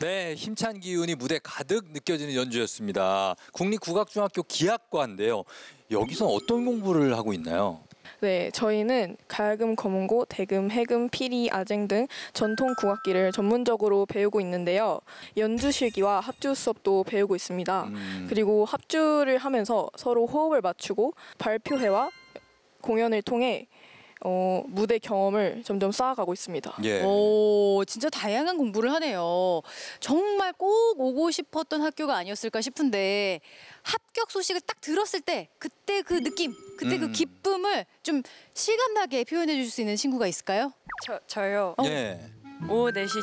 네, 힘찬 기운이 무대 가득 느껴지는 연주였습니다. 국립국악중학교 기악과인데요. 여기서 어떤 공부를 하고 있나요? 네, 저희는 가야금, 거문고, 대금, 해금, 피리, 아쟁 등 전통 국악기를 전문적으로 배우고 있는데요. 연주 실기와 합주 수업도 배우고 있습니다. 그리고 합주를 하면서 서로 호흡을 맞추고 발표회와 공연을 통해 무대 경험을 점점 쌓아가고 있습니다. 예. 오, 진짜 다양한 공부를 하네요. 정말 꼭 오고 싶었던 학교가 아니었을까 싶은데 합격 소식을 딱 들었을 때 그때 그 느낌, 그때 그 기쁨을 좀 실감나게 표현해 줄 수 있는 친구가 있을까요? 저요. 예. 오후 4시